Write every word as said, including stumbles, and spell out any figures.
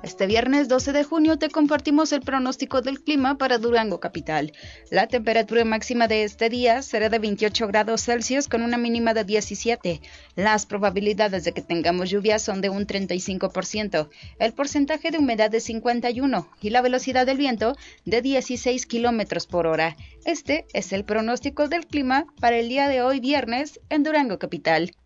Este viernes doce de junio te compartimos el pronóstico del clima para Durango capital. La temperatura máxima de este día será de veintiocho grados Celsius con una mínima de diecisiete. Las probabilidades de que tengamos lluvia son de un treinta y cinco por ciento, el porcentaje de humedad de cincuenta y uno y la velocidad del viento de dieciséis kilómetros por hora. Este es el pronóstico del clima para el día de hoy viernes en Durango capital.